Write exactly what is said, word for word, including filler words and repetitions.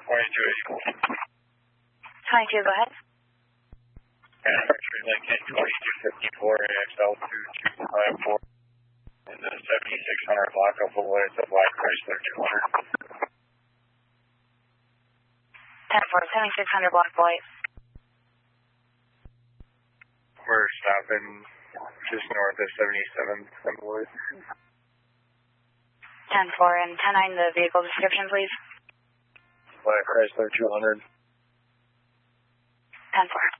twenty-two equal. twenty-two, go ahead. Manufacturing Lincoln twenty-two fifty-four A X L two two five four. In the seventy-six hundred block of Beloit, the black Chrysler two hundred. ten four, seventy-six hundred block Beloit. We're stopping just north of seventy-seventh from Beloit. ten four and ten nine, the vehicle description, please. Black Chrysler two hundred. ten four.